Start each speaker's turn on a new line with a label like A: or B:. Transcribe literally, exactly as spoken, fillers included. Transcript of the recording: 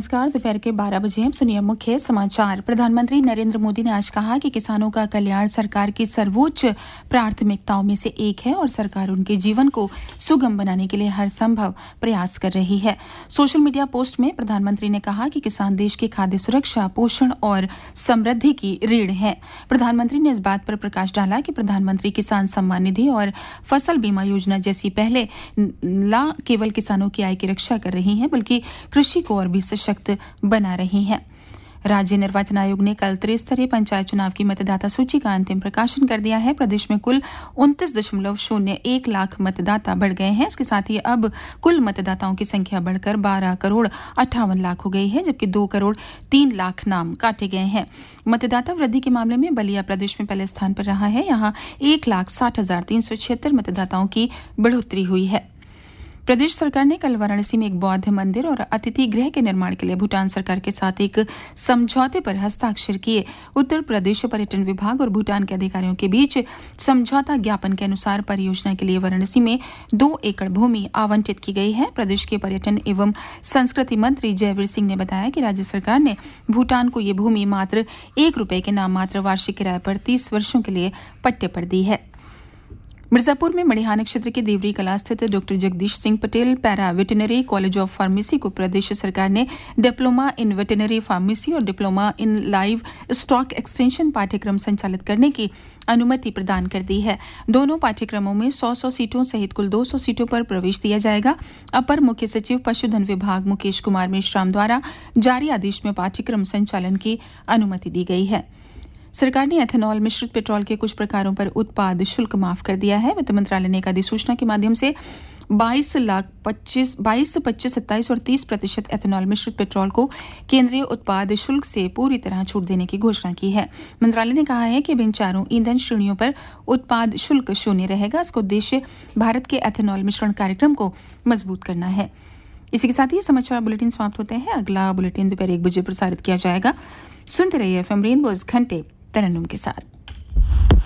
A: नमस्कार। दोपहर के बारह बजे हम सुनिए मुख्य समाचार। प्रधानमंत्री नरेंद्र मोदी ने आज कहा कि किसानों का कल्याण सरकार की सर्वोच्च प्राथमिकताओं में से एक है और सरकार उनके जीवन को सुगम बनाने के लिए हर संभव प्रयास कर रही है। सोशल मीडिया पोस्ट में प्रधानमंत्री ने कहा कि किसान देश की खाद्य सुरक्षा, पोषण और समृद्धि की रीढ़ है। प्रधानमंत्री ने इस बात पर प्रकाश डाला कि प्रधानमंत्री किसान सम्मान निधि और फसल बीमा योजना जैसी पहले न केवल किसानों की आय की रक्षा कर रही हैं बल्कि कृषि को और भी सशक्त बना रही हैं। राज्य निर्वाचन आयोग ने कल त्रिस्तरीय पंचायत चुनाव की मतदाता सूची का अंतिम प्रकाशन कर दिया है। प्रदेश में कुल उनतीस दशमलव शून्य एक लाख मतदाता बढ़ गए हैं। इसके साथ ही अब कुल मतदाताओं की संख्या बढ़कर बारह करोड़ अट्ठावन लाख हो गई है, जबकि दो करोड़ तीन लाख नाम काटे गए हैं। मतदाता वृद्धि के मामले में बलिया प्रदेश में पहले स्थान पर रहा है। यहाँ एक लाख साठ हजार तीन सौ छिहत्तर मतदाताओं की बढ़ोतरी हुई है। प्रदेश सरकार ने कल वाराणसी में एक बौद्ध मंदिर और अतिथि गृह के निर्माण के लिए भूटान सरकार के साथ एक समझौते पर हस्ताक्षर किए। उत्तर प्रदेश पर्यटन विभाग और भूटान के अधिकारियों के बीच समझौता ज्ञापन के अनुसार परियोजना के लिए वाराणसी में दो एकड़ भूमि आवंटित की गई है। प्रदेश के पर्यटन एवं संस्कृति मंत्री जयवीर सिंह ने बताया कि राज्य सरकार ने भूटान को ये भूमि मात्र एक रुपए के नाम मात्र वार्षिक किराए पर तीस वर्षों के लिए पट्टे पर दी है। मिर्जापुर में मड़िहानी क्षेत्र के देवरी कला स्थित doctor Jagdish Singh Patel para veterinary college of pharmacy को प्रदेश सरकार ने डिप्लोमा इन वेटनरी फार्मेसी और diploma in live stock extension पाठ्यक्रम संचालित करने की अनुमति प्रदान कर दी है। दोनों पाठ्यक्रमों में सौ सौ सीटों सहित कुल दो सौ सीटों पर प्रवेश दिया जाएगा। अपर मुख्य सचिव पशुधन विभाग मुकेश कुमार मेश्राम द्वारा जारी आदेश में पाठ्यक्रम संचालन की अनुमति दी गई है। सरकार ने एथेनॉल मिश्रित पेट्रोल के कुछ प्रकारों पर उत्पाद शुल्क माफ कर दिया है। वित्त मंत्रालय ने एक अधिसूचना के माध्यम से बाईस लाख पच्चीस बाईस पच्चीस सत्ताईस और तीस प्रतिशत एथेनॉल मिश्रित पेट्रोल को केंद्रीय उत्पाद शुल्क से पूरी तरह छूट देने की घोषणा की है। मंत्रालय ने कहा है कि इन चारों ईंधन श्रेणियों पर उत्पाद शुल्क शून्य रहेगा। इसका उद्देश्य भारत के एथेनॉल मिश्रण कार्यक्रम को मजबूत करना है। इसी के साथ ही समाचार बुलेटिन समाप्त होते हैं। अगला बुलेटिन दोपहर एक बजे प्रसारित किया जाएगा। सुनते रहिए एफएम रेनबो घंटे तरन्नुम के साथ।